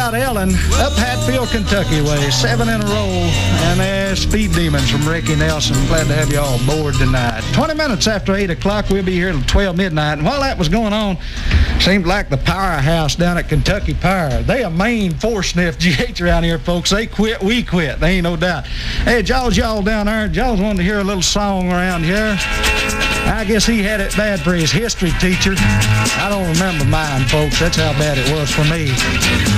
about Ellen up Hatfield, Kentucky way. 7 in a row. And there's Speed Demons from Ricky Nelson. Glad to have you all aboard tonight. 20 minutes after 8 o'clock, we'll be here till 12 midnight. And while that was going on, seemed like the powerhouse down at Kentucky Power. They a main force sniff GH around here, folks. They quit, we quit. There ain't no doubt. Hey, Jaws, y'all down there, Jaws wanted to hear a little song around here. I guess he had it bad for his history teacher. I don't remember mine, folks. That's how bad it was for me.